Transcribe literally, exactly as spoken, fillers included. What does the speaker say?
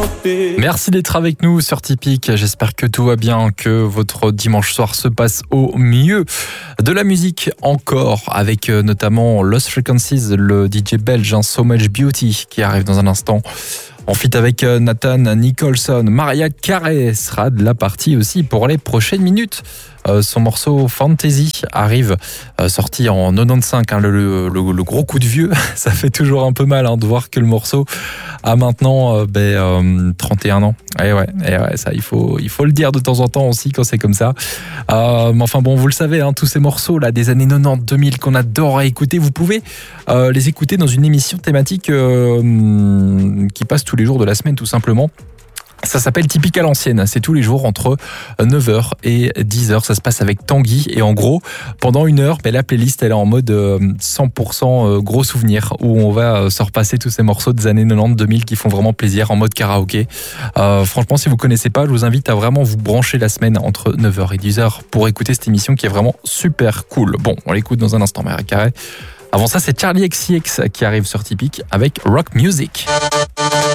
chanter. Merci d'être avec nous sur Tipeee. J'espère que tout va bien, que votre dimanche soir se passe au mieux. De la musique encore, avec notamment Lost Frequencies, le D J belge, hein, So Much Beauty, qui arrive dans un instant. En feat avec Nathan Nicholson. Mariah Carey sera de la partie aussi pour les prochaines minutes. Euh, son morceau Fantasy arrive, euh, sorti en quatre-vingt-quinze, hein, le, le, le, le gros coup de vieux. Ça fait toujours un peu mal, hein, de voir que le morceau a maintenant euh, ben, euh, trente et un ans. Et ouais, et ouais, ça il faut, il faut le dire de temps en temps aussi quand c'est comme ça. Euh, mais enfin bon, vous le savez, hein, tous ces morceaux là des années quatre-vingt-dix deux mille qu'on adore à écouter, vous pouvez euh, les écouter dans une émission thématique euh, qui passe tous les jours de la semaine tout simplement. Ça s'appelle Typique à l'ancienne, c'est tous les jours entre neuf heures et dix heures, ça se passe avec Tanguy et en gros, pendant une heure, ben, la playlist elle est en mode cent pour cent gros souvenir où on va se repasser tous ces morceaux des années quatre-vingt-dix deux mille qui font vraiment plaisir en mode karaoké. Euh, franchement, si vous connaissez pas, je vous invite à vraiment vous brancher la semaine entre neuf heures et dix heures pour écouter cette émission qui est vraiment super cool. Bon, on l'écoute dans un instant, Mariah Carey. Avant ça, c'est Charlie X C X qui arrive sur Tipeee avec Rock Music.